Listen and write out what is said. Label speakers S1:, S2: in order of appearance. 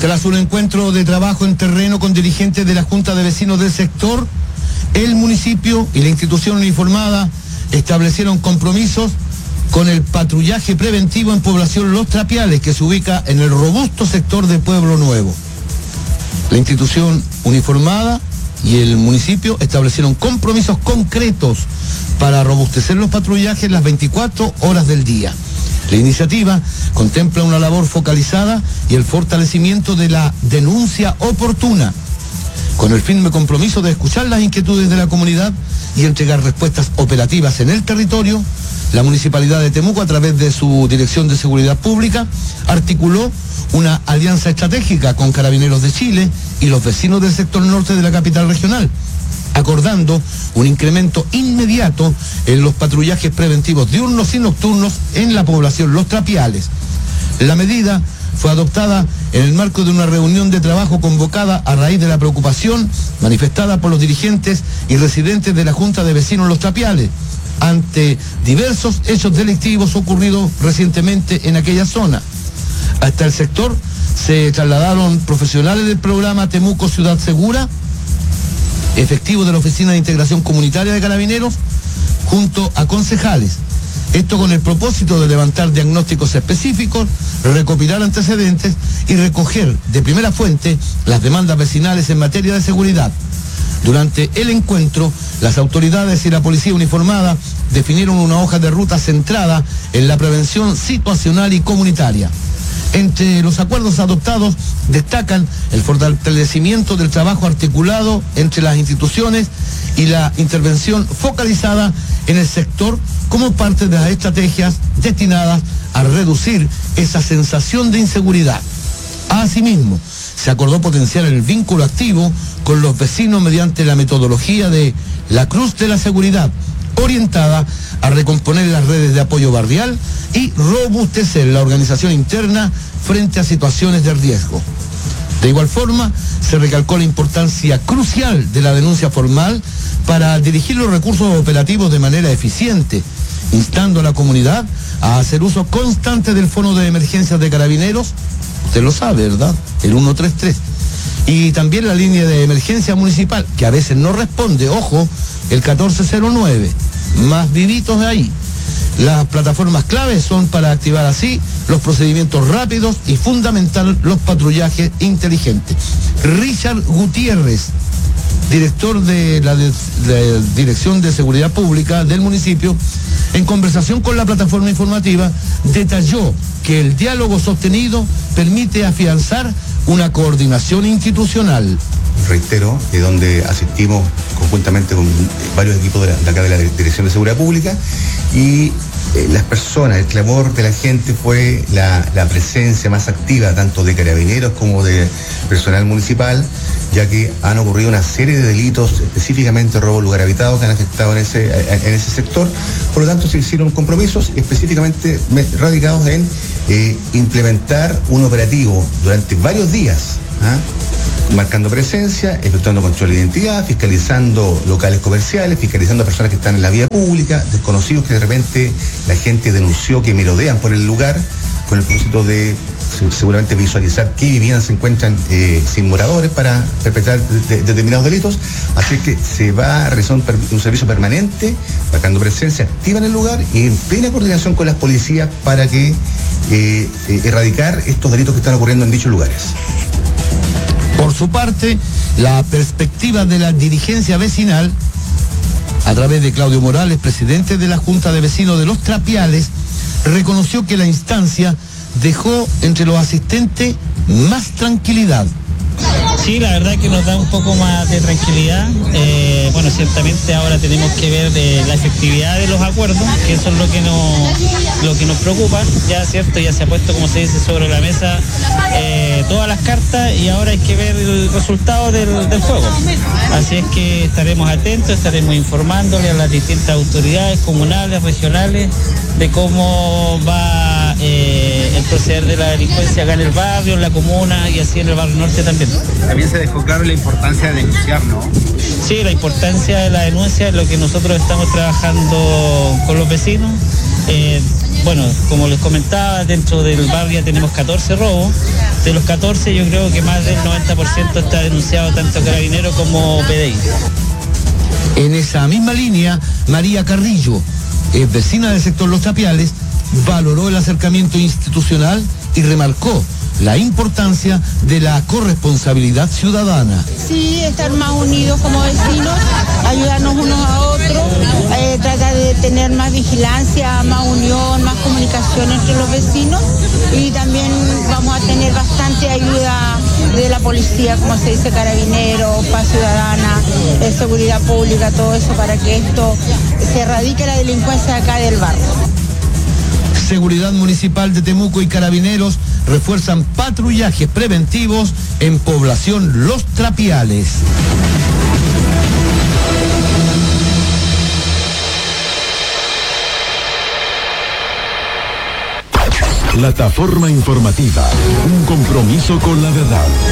S1: Tras un encuentro de trabajo en terreno con dirigentes de la Junta de Vecinos del sector, el municipio y la institución uniformada establecieron compromisos con el patrullaje preventivo en población Los Trapiales, que se ubica en el robusto sector de Pueblo Nuevo. La institución uniformada y el municipio establecieron compromisos concretos para robustecer los patrullajes las 24 horas del día. La iniciativa contempla una labor focalizada y el fortalecimiento de la denuncia oportuna, con el firme compromiso de escuchar las inquietudes de la comunidad y entregar respuestas operativas en el territorio. La Municipalidad de Temuco, a través de su Dirección de Seguridad Pública, articuló una alianza estratégica con Carabineros de Chile y los vecinos del sector norte de la capital regional, acordando un incremento inmediato en los patrullajes preventivos diurnos y nocturnos en la población Los Trapiales. La medida fue adoptada en el marco de una reunión de trabajo convocada a raíz de la preocupación manifestada por los dirigentes y residentes de la Junta de Vecinos Los Trapiales ante diversos hechos delictivos ocurridos recientemente en aquella zona. Hasta el sector se trasladaron profesionales del programa Temuco Ciudad Segura, efectivos de la Oficina de Integración Comunitaria de Carabineros, junto a concejales. Esto con el propósito de levantar diagnósticos específicos, recopilar antecedentes y recoger de primera fuente las demandas vecinales en materia de seguridad. Durante el encuentro, las autoridades y la policía uniformada definieron una hoja de ruta centrada en la prevención situacional y comunitaria. Entre los acuerdos adoptados destacan el fortalecimiento del trabajo articulado entre las instituciones y la intervención focalizada en el sector como parte de las estrategias destinadas a reducir esa sensación de inseguridad. Asimismo, se acordó potenciar el vínculo activo con los vecinos mediante la metodología de la Cruz de la Seguridad, orientada a recomponer las redes de apoyo barrial y robustecer la organización interna frente a situaciones de riesgo. De igual forma, se recalcó la importancia crucial de la denuncia formal para dirigir los recursos operativos de manera eficiente, instando a la comunidad a hacer uso constante del fono de emergencias de Carabineros, usted lo sabe, ¿verdad?, el 133, y también la línea de emergencia municipal, que a veces no responde, ojo, el 1409, más vivitos de ahí. Las plataformas claves son para activar así los procedimientos rápidos y fundamental los patrullajes inteligentes. Richard Gutiérrez, director de la Dirección de Seguridad Pública del municipio, en conversación con la plataforma informativa, detalló que el diálogo sostenido permite afianzar una coordinación institucional.
S2: Reitero, donde asistimos conjuntamente con varios equipos de acá de la Dirección de Seguridad Pública, y las personas, el clamor de la gente fue la presencia más activa tanto de carabineros como de personal municipal, ya que han ocurrido una serie de delitos, específicamente robo de lugar habitado, que han afectado en ese sector. Por lo tanto, se hicieron compromisos específicamente radicados en implementar un operativo durante varios días, marcando presencia, efectuando control de identidad, fiscalizando locales comerciales, fiscalizando a personas que están en la vía pública, desconocidos que de repente la gente denunció que merodean por el lugar, con el propósito de seguramente visualizar qué viviendas se encuentran sin moradores para perpetrar determinados delitos. Así que se va a realizar un servicio permanente, marcando presencia activa en el lugar y en plena coordinación con las policías para que erradicar estos delitos que están ocurriendo en dichos lugares.
S1: Por su parte, la perspectiva de la dirigencia vecinal, a través de Claudio Morales, presidente de la Junta de Vecinos de Los Trapiales, reconoció que la instancia dejó entre los asistentes más tranquilidad.
S3: Sí, la verdad que nos da un poco más de tranquilidad. Bueno, ciertamente ahora tenemos que ver la efectividad de los acuerdos, que eso es lo que nos preocupa. Ya, cierto, ya se ha puesto, como se dice, sobre la mesa todas las cartas y ahora hay que ver el resultado del juego. Así es que estaremos atentos, estaremos informándole a las distintas autoridades comunales, regionales, de cómo va el proceder de la delincuencia acá en el barrio, en la comuna y así en el barrio norte también.
S4: También se dejó claro la importancia de denunciar, ¿no?
S3: Sí, la importancia de la denuncia es lo que nosotros estamos trabajando con los vecinos. bueno, como les comentaba, dentro del barrio ya tenemos 14 robos. De los 14 yo creo que más del 90% está denunciado tanto Carabineros como PDI.
S1: En esa misma línea, María Carrillo, vecina del sector Los Trapiales, valoró el acercamiento institucional y remarcó la importancia de la corresponsabilidad ciudadana.
S5: Sí, estar más unidos como vecinos, ayudarnos unos a otros, tratar de tener más vigilancia, más unión, más comunicación entre los vecinos, y también vamos a tener bastante ayuda de la policía, como se dice, Carabineros, Paz Ciudadana, Seguridad Pública, todo eso para que esto se erradique la delincuencia acá del barrio.
S1: Seguridad Municipal de Temuco y Carabineros refuerzan patrullajes preventivos en población Los Trapiales.
S6: Plataforma informativa, un compromiso con la verdad.